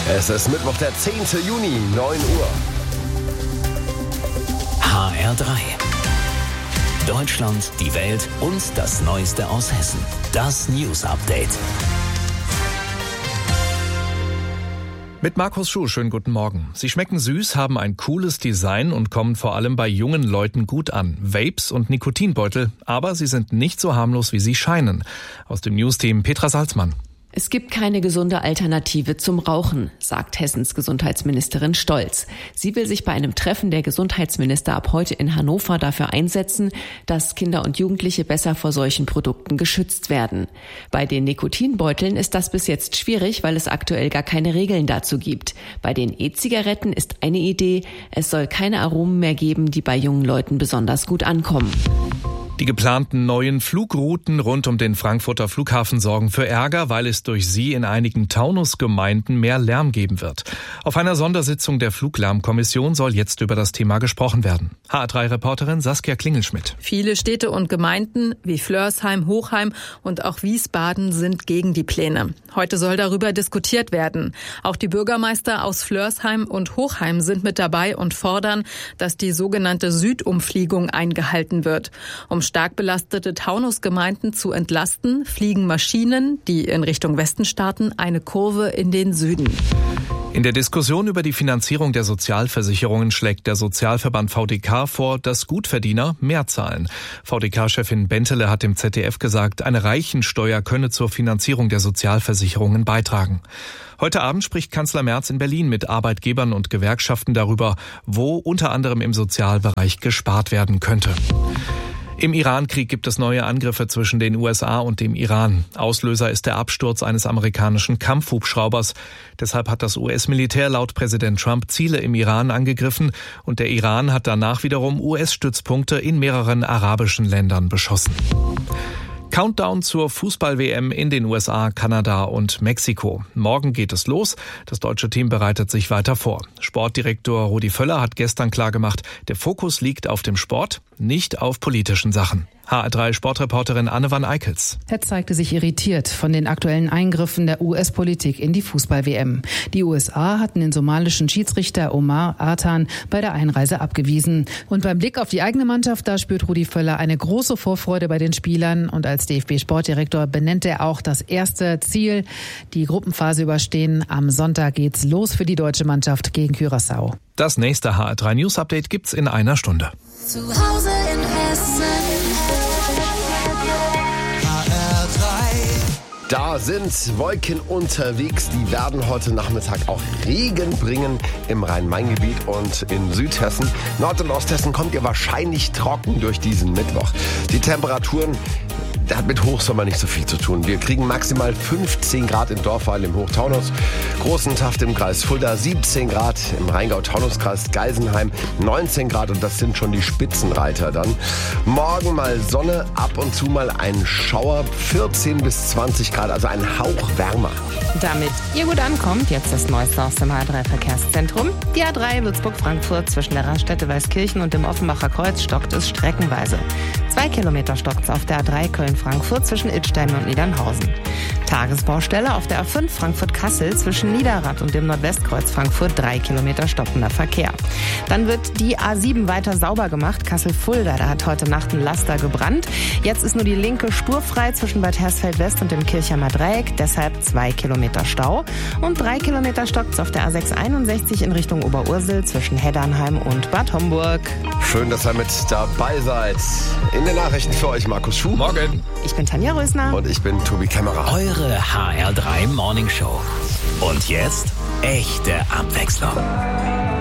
Es ist Mittwoch, der 10. Juni, 9 Uhr. HR3. Deutschland, die Welt und das Neueste aus Hessen. Das News Update. Mit Markus Schuh, schönen guten Morgen. Sie schmecken süß, haben ein cooles Design und kommen vor allem bei jungen Leuten gut an. Vapes und Nikotinbeutel, aber sie sind nicht so harmlos, wie sie scheinen. Aus dem News-Team Petra Salzmann. Es gibt keine gesunde Alternative zum Rauchen, sagt Hessens Gesundheitsministerin Stolz. Sie will sich bei einem Treffen der Gesundheitsminister ab heute in Hannover dafür einsetzen, dass Kinder und Jugendliche besser vor solchen Produkten geschützt werden. Bei den Nikotinbeuteln ist das bis jetzt schwierig, weil es aktuell gar keine Regeln dazu gibt. Bei den E-Zigaretten ist eine Idee, es soll keine Aromen mehr geben, die bei jungen Leuten besonders gut ankommen. Die geplanten neuen Flugrouten rund um den Frankfurter Flughafen sorgen für Ärger, weil es durch sie in einigen Taunusgemeinden mehr Lärm geben wird. Auf einer Sondersitzung der Fluglärmkommission soll jetzt über das Thema gesprochen werden. HR3-Reporterin Saskia Klingelschmidt. Viele Städte und Gemeinden wie Flörsheim, Hochheim und auch Wiesbaden sind gegen die Pläne. Heute soll darüber diskutiert werden. Auch die Bürgermeister aus Flörsheim und Hochheim sind mit dabei und fordern, dass die sogenannte Südumfliegung eingehalten wird. Um stark belastete Taunusgemeinden zu entlasten, fliegen Maschinen, die in Richtung Westen starten, eine Kurve in den Süden. In der Diskussion über die Finanzierung der Sozialversicherungen schlägt der Sozialverband VDK vor, dass Gutverdiener mehr zahlen. VDK-Chefin Bentele hat dem ZDF gesagt, eine Reichensteuer könne zur Finanzierung der Sozialversicherungen beitragen. Heute Abend spricht Kanzler Merz in Berlin mit Arbeitgebern und Gewerkschaften darüber, wo unter anderem im Sozialbereich gespart werden könnte. Im Iran-Krieg gibt es neue Angriffe zwischen den USA und dem Iran. Auslöser ist der Absturz eines amerikanischen Kampfhubschraubers. Deshalb hat das US-Militär laut Präsident Trump Ziele im Iran angegriffen und der Iran hat danach wiederum US-Stützpunkte in mehreren arabischen Ländern beschossen. Countdown zur Fußball-WM in den USA, Kanada und Mexiko. Morgen geht es los. Das deutsche Team bereitet sich weiter vor. Sportdirektor Rudi Völler hat gestern klargemacht, der Fokus liegt auf dem Sport, nicht auf politischen Sachen. HR3-Sportreporterin Anne van Eickels. Er zeigte sich irritiert von den aktuellen Eingriffen der US-Politik in die Fußball-WM. Die USA hatten den somalischen Schiedsrichter Omar Artan bei der Einreise abgewiesen. Und beim Blick auf die eigene Mannschaft, da spürt Rudi Völler eine große Vorfreude bei den Spielern. Und als DFB-Sportdirektor benennt er auch das erste Ziel, die Gruppenphase überstehen. Am Sonntag geht's los für die deutsche Mannschaft gegen Curaçao. Das nächste HR3-News-Update gibt's in einer Stunde. Zu Hause in Hessen. Da sind Wolken unterwegs, die werden heute Nachmittag auch Regen bringen im Rhein-Main-Gebiet und in Südhessen. Nord- und Osthessen kommt ihr wahrscheinlich trocken durch diesen Mittwoch. Die Temperaturen, das hat mit Hochsommer nicht so viel zu tun. Wir kriegen maximal 15 Grad in Dorfheil im Hochtaunus, Großentaft im Kreis Fulda, 17 Grad im Rheingau-Taunus-Kreis Geisenheim, 19 Grad und das sind schon die Spitzenreiter dann. Morgen mal Sonne, ab und zu mal ein Schauer, 14 bis 20 Grad, also ein Hauch wärmer. Damit ihr gut ankommt, jetzt das Neueste aus dem A3-Verkehrszentrum. Die A3 Würzburg-Frankfurt zwischen der Raststätte Weißkirchen und dem Offenbacher Kreuz stockt es streckenweise. 2 Kilometer stockt es auf der A3 Köln-Frankfurt zwischen Idstein und Niedernhausen. Tagesbaustelle auf der A5 Frankfurt-Kassel zwischen Niederrad und dem Nordwestkreuz Frankfurt, 3 Kilometer stockender Verkehr. Dann wird die A7 weiter sauber gemacht, Kassel-Fulda. Da hat heute Nacht ein Laster gebrannt. Jetzt ist nur die linke Spur frei zwischen Bad Hersfeld-West und dem Kirchheimer Dreieck, deshalb 2 Kilometer Stau. Und 3 Kilometer stockt es auf der A661 in Richtung Oberursel zwischen Heddernheim und Bad Homburg. Schön, dass ihr mit dabei seid. In den Nachrichten für euch Markus Schuh. Morgen. Ich bin Tanja Rösner. Und ich bin Tobi Kämmerer. Eure HR3 Morning Show. Und jetzt echte Abwechslung.